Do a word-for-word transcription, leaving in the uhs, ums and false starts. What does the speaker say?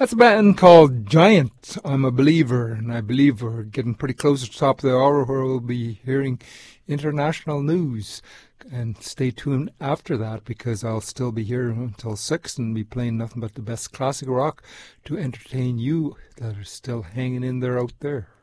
That's a band called Giant. I'm a believer, and I believe we're getting pretty close to the top of the hour where we'll be hearing international news. And stay tuned after that, because I'll still be here until six and be playing nothing but the best classic rock to entertain you that are still hanging in there out there.